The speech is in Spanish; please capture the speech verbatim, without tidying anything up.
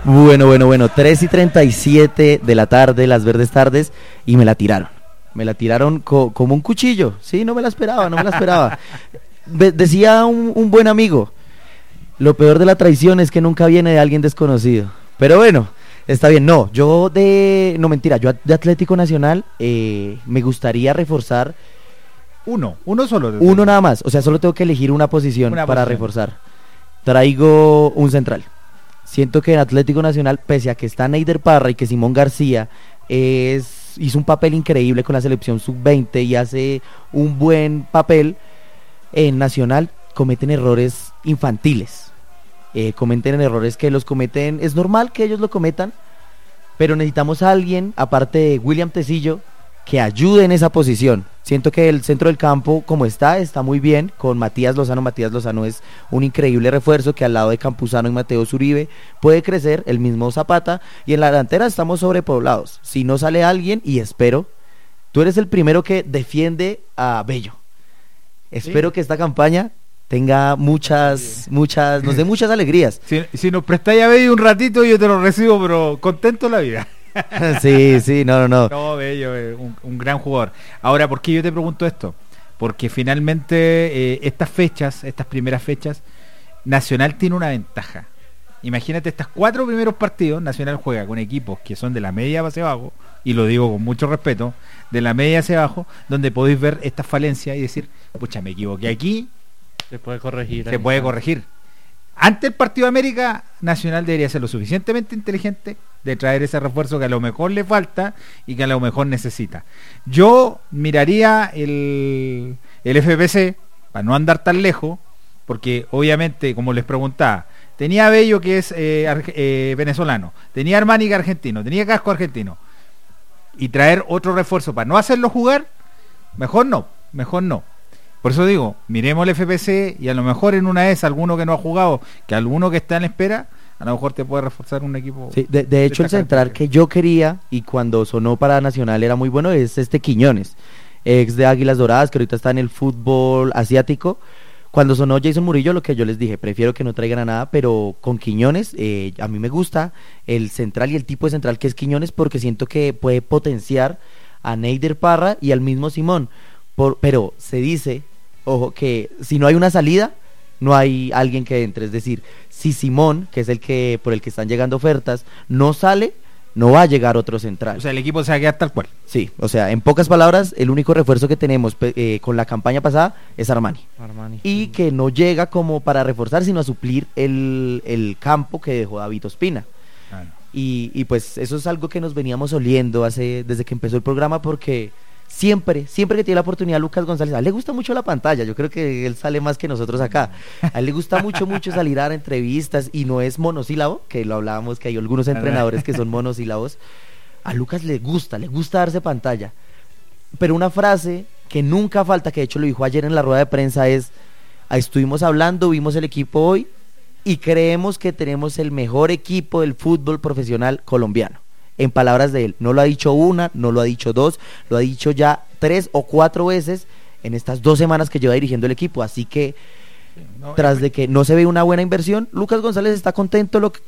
Bueno, bueno, bueno, tres y treinta y siete de la tarde, las verdes tardes, y me la tiraron. Me la tiraron co- como un cuchillo. Sí, no me la esperaba, no me la esperaba. Be- decía un, un buen amigo, lo peor de la traición es que nunca viene de alguien desconocido. Pero bueno, está bien. No, yo de... No, mentira, yo de Atlético Nacional eh, me gustaría reforzar... Uno, uno solo. Uno nada más, o sea, solo tengo que elegir una posición Una para posición. reforzar. Traigo un central. Siento que en Atlético Nacional, pese a que está Neider Parra y que Simón García es, hizo un papel increíble con la selección sub veinte y hace un buen papel, en Nacional cometen errores infantiles. Eh, cometen errores que los cometen, es normal que ellos lo cometan, pero necesitamos a alguien, aparte de William Tecillo, que ayude en esa posición. Siento que el centro del campo, como está, está muy bien, con Matías Lozano. Matías Lozano es un increíble refuerzo que al lado de Campuzano y Mateo Zuribe puede crecer, el mismo Zapata, y en la delantera estamos sobrepoblados. Si no sale alguien, y espero, tú eres el primero que defiende a Bello. Espero Sí. que esta campaña tenga muchas, muchas, nos dé muchas alegrías. Si, si nos prestáis a Bello un ratito, yo te lo recibo, pero contento la vida. Sí, sí, no, no, no. No, Bello, eh, un, un gran jugador. Ahora, ¿por qué yo te pregunto esto? Porque finalmente eh, estas fechas, estas primeras fechas, Nacional tiene una ventaja. Imagínate, estos cuatro primeros partidos, Nacional juega con equipos que son de la media hacia abajo, y lo digo con mucho respeto, de la media hacia abajo, donde podéis ver estas falencias y decir, pucha, me equivoqué aquí, Se puede corregir. se puede corregir. Ante el partido de América, Nacional debería ser lo suficientemente inteligente de traer ese refuerzo que a lo mejor le falta y que a lo mejor necesita. Yo miraría el, el F P C, para no andar tan lejos, porque obviamente, como les preguntaba, tenía a Bello, que es eh, arge- eh, venezolano, tenía a Armani, que es argentino, tenía a Casco, argentino, y traer otro refuerzo para no hacerlo jugar, mejor no, mejor no. Por eso digo, miremos el F P C y a lo mejor en una vez alguno que no ha jugado, que alguno que está en espera, a lo mejor te puede reforzar un equipo. Sí, de, de hecho, el esta central característica. que yo quería y cuando sonó para Nacional era muy bueno es este Quiñones, ex de Águilas Doradas, que ahorita está en el fútbol asiático. Cuando sonó Jason Murillo, lo que yo les dije, prefiero que no traigan a nada, pero con Quiñones, eh, a mí me gusta el central y el tipo de central que es Quiñones, porque siento que puede potenciar a Neider Parra y al mismo Simón. Por, pero se dice, ojo, que si no hay una salida, no hay alguien que entre. Es decir, si Simón, que es el que por el que están llegando ofertas, no sale, no va a llegar otro central. O sea, el equipo se va a quedar tal cual. Sí, o sea, en pocas palabras, el único refuerzo que tenemos pe- eh, con la campaña pasada es Armani. Armani. Y que no llega como para reforzar, sino a suplir el, el campo que dejó David Ospina. Ah, no. Y, y pues eso es algo que nos veníamos oliendo hace desde que empezó el programa, porque siempre, siempre que tiene la oportunidad Lucas González, a él le gusta mucho la pantalla, yo creo que él sale más que nosotros acá, a él le gusta mucho, mucho salir a dar entrevistas y no es monosílabo, que lo hablábamos, que hay algunos entrenadores que son monosílabos. A Lucas le gusta, le gusta darse pantalla, pero una frase que nunca falta, que de hecho lo dijo ayer en la rueda de prensa, es: "Ah, estuvimos hablando, vimos el equipo hoy y creemos que tenemos el mejor equipo del fútbol profesional colombiano". En palabras de él, no lo ha dicho una, no lo ha dicho dos, lo ha dicho ya tres o cuatro veces en estas dos semanas que lleva dirigiendo el equipo. Así que, No, tras de que no se ve una buena inversión, Lucas González está contento lo que,